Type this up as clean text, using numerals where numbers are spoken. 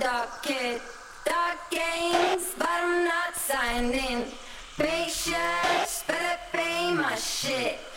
talk it. Dark games, but I'm not signed in. Patience, better pay my shit.